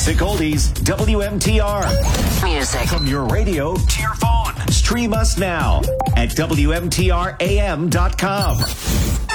Classic Oldies, WMTR. Music. From your radio to your phone. Stream us now at WMTRAM.com.